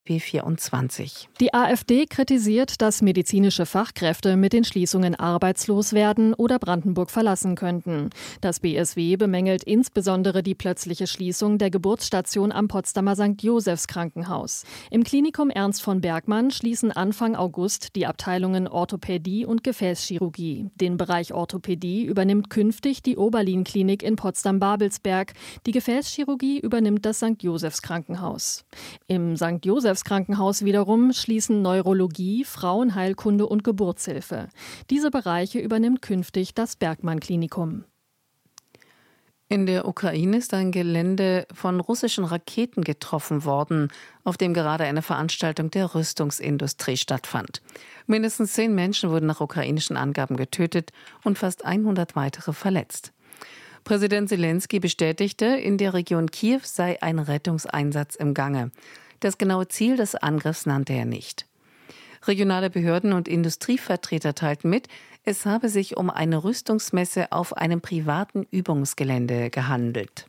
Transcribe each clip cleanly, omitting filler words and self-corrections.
B24. Die AfD kritisiert, dass medizinische Fachkräfte mit den Schließungen arbeitslos werden oder Brandenburg verlassen könnten. Das BSW bemängelt insbesondere die plötzliche Schließung der Geburtsstation am Potsdamer St. Josephs Krankenhaus. Im Klinikum Ernst von Bergmann schließen Anfang August die Abteilungen Orthopädie und Gefäßchirurgie. Den Bereich Orthopädie übernimmt künftig die Oberlin-Klinik in Potsdam-Babelsberg. Die Gefäßchirurgie übernimmt das St. Josephs Krankenhaus. Im St. Josephs Krankenhaus wiederum schließen Neurologie, Frauenheilkunde und Geburtshilfe. Diese Bereiche übernimmt künftig das Bergmann-Klinikum. In der Ukraine ist ein Gelände von russischen Raketen getroffen worden, auf dem gerade eine Veranstaltung der Rüstungsindustrie stattfand. Mindestens 10 Menschen wurden nach ukrainischen Angaben getötet und fast 100 weitere verletzt. Präsident Selenskyj bestätigte, in der Region Kiew sei ein Rettungseinsatz im Gange. Das genaue Ziel des Angriffs nannte er nicht. Regionale Behörden und Industrievertreter teilten mit, es habe sich um eine Rüstungsmesse auf einem privaten Übungsgelände gehandelt.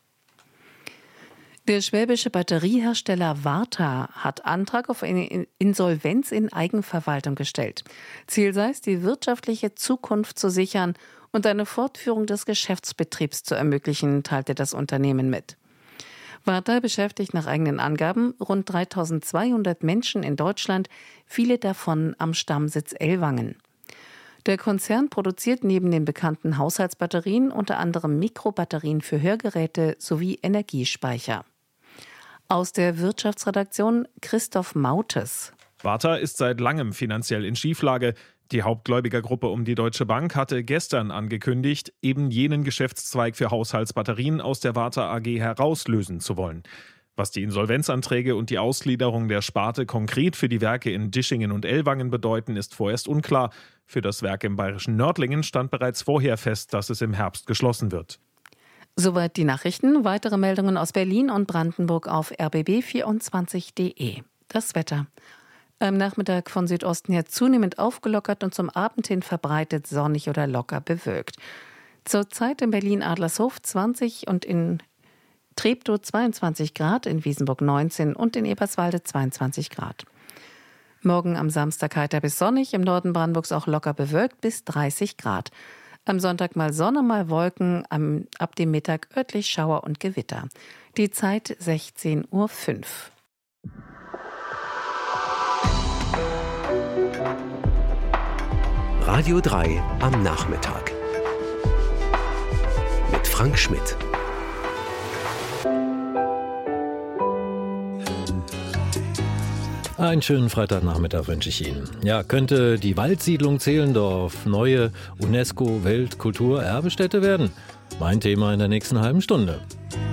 Der schwäbische Batteriehersteller Varta hat Antrag auf eine Insolvenz in Eigenverwaltung gestellt. Ziel sei es, die wirtschaftliche Zukunft zu sichern und eine Fortführung des Geschäftsbetriebs zu ermöglichen, teilte das Unternehmen mit. Varta beschäftigt nach eigenen Angaben rund 3.200 Menschen in Deutschland, viele davon am Stammsitz Ellwangen. Der Konzern produziert neben den bekannten Haushaltsbatterien unter anderem Mikrobatterien für Hörgeräte sowie Energiespeicher. Aus der Wirtschaftsredaktion Christoph Mautes. Varta ist seit langem finanziell in Schieflage. Die Hauptgläubigergruppe um die Deutsche Bank hatte gestern angekündigt, eben jenen Geschäftszweig für Haushaltsbatterien aus der Varta AG herauslösen zu wollen. Was die Insolvenzanträge und die Ausgliederung der Sparte konkret für die Werke in Dischingen und Ellwangen bedeuten, ist vorerst unklar. Für das Werk im bayerischen Nördlingen stand bereits vorher fest, dass es im Herbst geschlossen wird. Soweit die Nachrichten. Weitere Meldungen aus Berlin und Brandenburg auf rbb24.de. Das Wetter. Am Nachmittag von Südosten her zunehmend aufgelockert und zum Abend hin verbreitet sonnig oder locker bewölkt. Zurzeit in Berlin-Adlershof 20 und in Treptow 22 Grad, in Wiesenburg 19 und in Eberswalde 22 Grad. Morgen am Samstag heiter bis sonnig, im Norden Brandenburgs auch locker bewölkt bis 30 Grad. Am Sonntag mal Sonne, mal Wolken, ab dem Mittag örtlich Schauer und Gewitter. Die Zeit 16:05 Uhr. Radio 3 am Nachmittag. Mit Frank Schmidt. Einen schönen Freitagnachmittag wünsche ich Ihnen. Ja, könnte die Waldsiedlung Zehlendorf neue UNESCO-Weltkulturerbestätte werden? Mein Thema in der nächsten halben Stunde.